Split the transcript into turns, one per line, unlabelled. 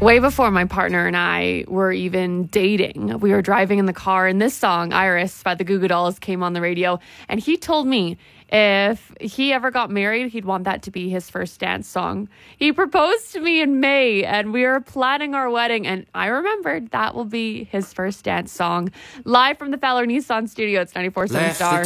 Way before my partner and I were even dating, we were driving in the car and this song, Iris by the Goo Goo Dolls, came on the radio. And he told me if he ever got married, he'd want that to be his first dance song. He proposed to me in May and we were planning our wedding. And I remembered that will be his first dance song. Live from the Fowler Nissan studio, it's 94.7 Star.